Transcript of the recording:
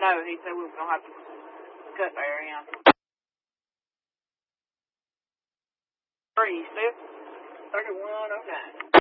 No, he said we were going to have to cut there, yeah. 3, 6, 31, okay.